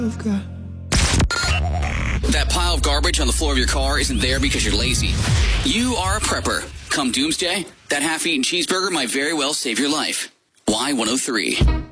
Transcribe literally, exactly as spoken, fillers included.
That pile of garbage on the floor of your car isn't there because you're lazy. You are a prepper. Come doomsday, that half-eaten cheeseburger might very well save your life. Y one oh three.